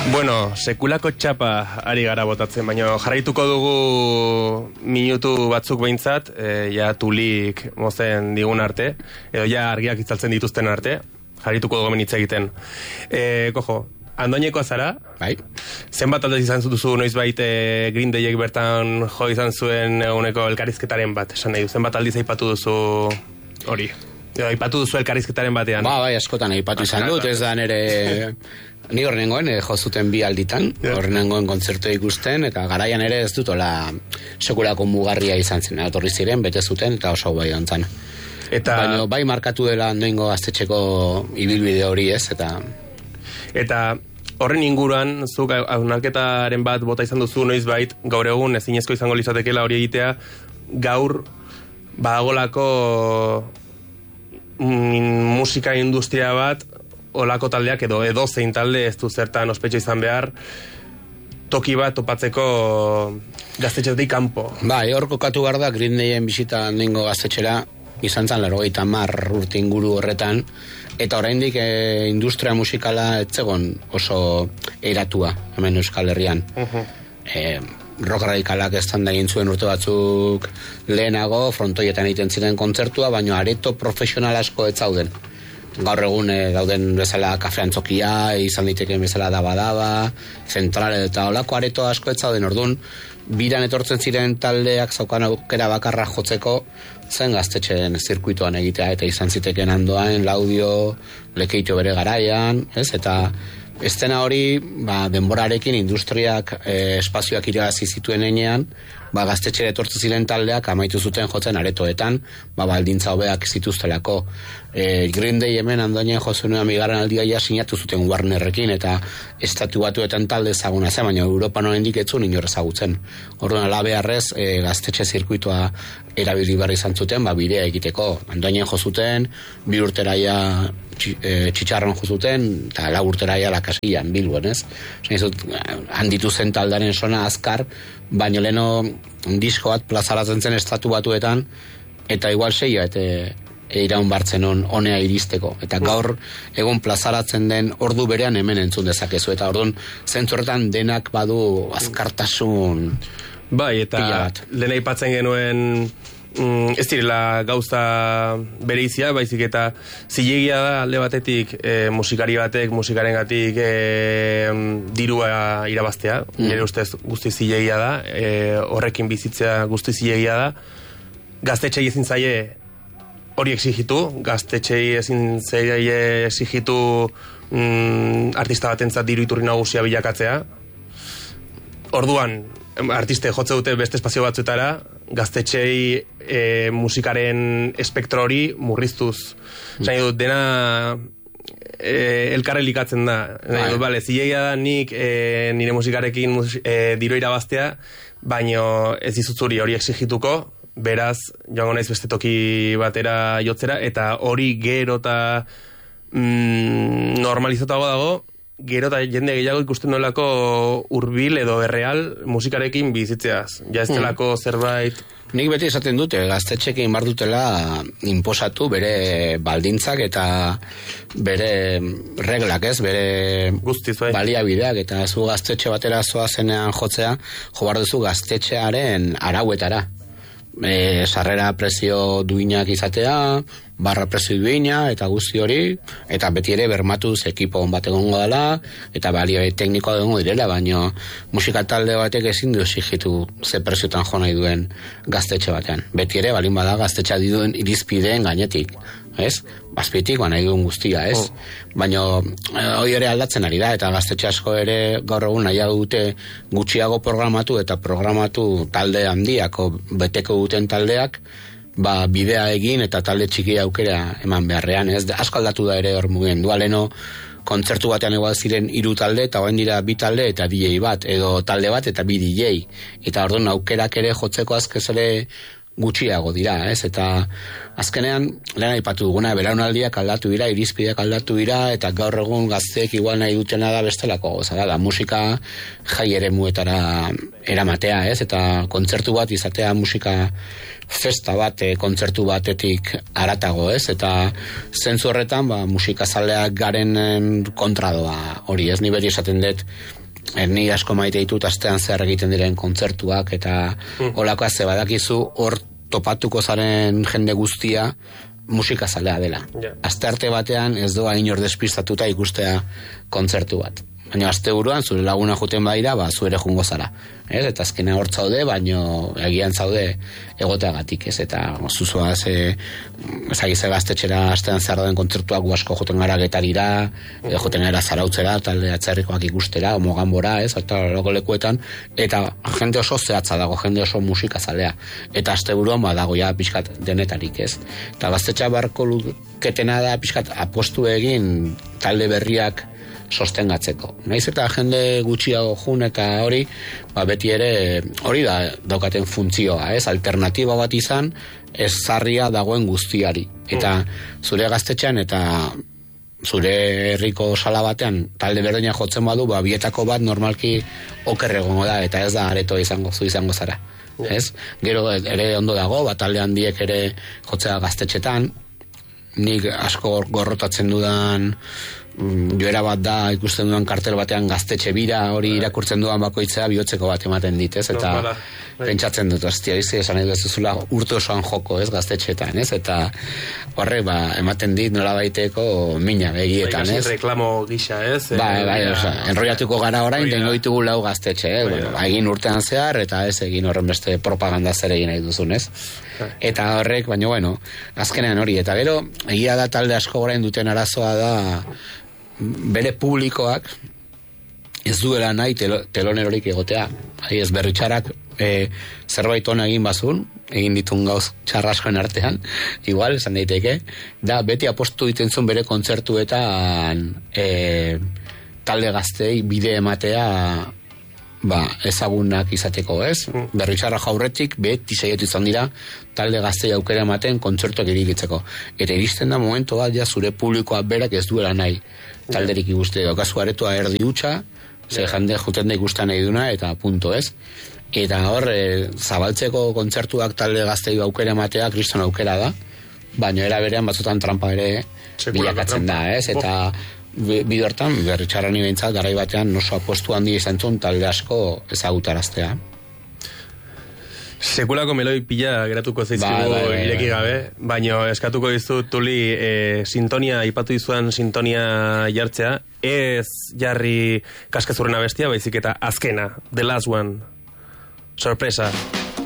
Bueno, sekulako txapa ari gara botatzen, baina jarraituko dugu minutu batzuk behintzat, ja tulik mozen digun arte, edo ja argiak itzaltzen dituzten arte, jarraituko dugu menitza egiten. Kojo, Andoñekoa zara? Bai. Zenbat aldez izan duzu noizbait Green Dayek bertan jo izan zuen eguneko elkarrizketaren bat, esan nahi du, zenbat aldiz aipatu duzu hori? Edo aipatu duzu elkarrizketaren batean? Bai, askotan aipatu izan dut, ez da nire... Ni horrengoen jo zuten 2 alditan, horrengoen kontzertu ikusten, eta garaian ere ez dutola sekulako mugarria izan zen, etorri ziren, bete zuten, eta oso bai dantzan. Baina bai markatu dela Andoaingo gaztetxeko ibilbide hori ez, Eta horren inguruan, zuk hausnarketaren bat bota izan duzu noizbait, gaur egun ezinezko izango lizatekeela hori egitea, gaur badagolako musika industria bat, olako taldeak edo zein talde ez du zertan ospetxo izan behar, toki bat topatzeko gaztetxetik kanpo. Bai, hor kokatu behar da Green Dayen bisita Andoaingo gaztetxera, izan zan 90 urte inguru horretan, eta oraindik industria musikala etzegon oso eratua hemen Euskal Herrian. Rock radikalak estan da egin zuen urte batzuk lehenago, frontoietan egiten ziren kontzertua, baina areto profesional asko ez zauden. Gaur egun dauden bezala kafe antzokia, izan diteken bezala daba, zentrale eta olako areto asko ez zauden orduan, biran etortzen ziren taldeak zaukan aukera bakarra jotzeko zen gaztetxeen zirkuitoan egitea, eta izan ziteken Andoain, Laudio, Lekeitio bere garaian, ez? Eta estena hori, denborarekin industriak espazioak irabazi zituen enean, gaztetxera etortzen ziren taldeak amaitu zuten jotzen aretoetan, baldintza hobeak zituztelako. Green Day hemen Andoainen jozunean bigarren aldia sinatu zuten Warnerrekin, eta Estatu Batuetan talde ezaguna zen, baina Europan oraindik ez zuen inor ezagutzen. Orduan alabeharrez gaztetxe zirkuitoa erabili behar izan zuten, bidea egiteko. Andoainen jo zuten, 2 urteraia txitxarron jo zuten, eta 4 urteraia Lakasian, Bilbon, ez? Handitu zen taldaren sona azkar, baina leno disko bat plazaratzen zen Estatu Batuetan, eta igual 6 iraun bartzen honea iristeko. Eta gaur egun plazaratzen den ordu berean hemen entzun dezakezu, eta orduan zentzorretan denak badu azkartasun. Bai, eta lehen aipatzen genuen ez direla gauza bereizia, baizik eta zilegia da alde batetik musikari batek musikarengatik dirua irabaztea, nire ustez guzti zilegia da, horrekin bizitzea guzti zilegia da. Gaztetxei ezin zaie hori exigitu, gaztetxei ezin zaie exigitu artista batentzat diru iturri nagusia bilakatzea. Orduan, artiste jotze dute beste espazio batzuetara, gaztetxei musikaren espektro hori murriztuz. Zain dut, dena elkarre likatzen da. Bale, zilegia da nik nire musikarekin diru irabaztea, baino ez dizutzuri hori exigituko, beraz, joango naiz beste toki batera jotzera, eta hori gero eta normalizatago dago, gero eta jende gehiago ikusten duelako hurbil edo erreal musikarekin bizitzeaz. Ja ez delako zerbait... Nik beti esaten dute, gaztetxekin bar dutela inposatu bere baldintzak eta bere reglak, ez? Bere guztiz, bai. Baliabideak, eta zu gaztetxe batera zoazenean jotzea, jo bar duzu gaztetxearen arauetara. Sarrera prezio duinak izatea, barra prezio duina, eta guzti hori, eta beti ere bermatuz ekipo bat egongo dela, eta balio teknikoa egongo direla, baina musika talde batek ezin du exigitu ze preziotan jo nahi duen gaztetxe batean. Beti ere balin bada gaztetxea duen irizpideen gainetik, ez? Bazpitik nahi duen guztia, ez? Baina hori ere aldatzen ari da, eta gaztetxe asko ere gaur egun nahiago dute gutxiago programatu, eta programatu talde handiako beteko duten taldeak, bidea egin eta talde txiki aukera eman beharrean, ez? Asko aldatu da ere hor mugimendua, leno kontzertu batean igual ziren 3 talde, eta orain dira 2 talde eta DJ bat, edo talde bat eta 2 DJ. Eta orduan aukerak ere jotzeko azkez ere gutxiago dira, ez? Eta azkenean, lehen aipatu duguna, belaunaldiak aldatu dira, irizpideak aldatu dira, eta gaur egun gazteek igual nahi dutena da bestelako gozara, da musika jai eremuetara eramatea, ez? Eta kontzertu bat izatea musika festa bat, kontzertu batetik haratago, ez? Eta zentzu horretan, musikazaleak garen kontradoa hori, ez? Ni beri esaten dut, ni asko maite ditut astean zehar egiten diren kontzertuak, eta holakoa ze badakizu hor topatuko zaren jende guztia musikazalea dela. Astearte batean ez doa inor despistatuta ikustea kontzertu bat. Baina asteburuan zure laguna joten badira, zu ere jungo zara. Ez? Eta azkena hor zaude, baino egian zaude egoteagatik, ez? Eta zuzua ezagize gaztetxera astean zehar dauden kontzertuak gu asko joten gara Getarira, joten gara Zarautzera, talde atzerrikoak ikustera, Moganbora, ez? Eta loko lekuetan, eta jende oso zehatza dago, jende oso musikazalea. Eta asteburuan dago ja pixkat denetarik, ez? Eta gaztetxa barko luketena da pixkat apostu egin talde berriak sostengatzeko. Naiz eta jende gutxiago jun eta hori, beti ere hori da daukaten funtzioa, ez? Alternatiba bat izan, ez zarria dagoen guztiari. Eta zure gaztetxean eta zure herriko sala batean talde berdina jotzen badu, bietako bat normalki oker egongo da, eta ez da areto izango zara. Ez? Gero ere ondo dago, talde handiek ere jotzea gaztetxetan, nik asko gorrotatzen dudan joera bat da, ikusten dudan kartel batean gaztetxe bira, hori irakurtzen dudan bakoitzea bihotzeko bat ematen dit, ez? Eta pentsatzen dut, esan edo ez duzula urte osoan joko, ez, gaztetxetan, ez? Eta horre, ematen dit nola baiteko mina begietan, ez? Reklamo gisa, ez? Enroiatuko gara orain, tengo ditugu lau gaztetxe, egin urtean zehar, eta ez egin horren beste propaganda zer egin nahi duzun, ez? Eta horrek, baina bueno, azkenean hori, eta gero, egia da talde asko orain duten arazoa da bere publikoak ez duela nahi telonerorik egotea. Ez Berritxarrak zerbait ona egin bazun, egin ditun gauz txarraskoen artean, igual, esan daiteke, da beti apostu diten zuen bere kontzertuetan talde gaztei bide ematea ezagunak izateko, ez? Berritxarra jaurretik beti saiatu izan dira talde gaztei aukera ematen kontzertuak irikitzeko. Eta iristen da momentu bat, zure publikoa berak ez duela nahi talderik ikuste. Okazu aretua erdi hutsa, ze jende juten da ikusten nahi duna, eta punto, ez? Eta hor, zabaltzeko kontzertuak talde gaztei aukera ematea kriston aukera da, baina era berean batzutan trampa ere bilakatzen da, ez? Eta bide hortan, Berritxarra ni behintzat, garai batean oso apostu handi izan zuen talde asko ezagutaraztea. Sekulako meloi pila geratuko zaizkigu ireki gabe, baina eskatuko dizut Tuli sintonia, ipatu dizudan sintonia jartzea, ez jarri kaskazurren abestia, baizik eta azkena, The Last One, sorpresa.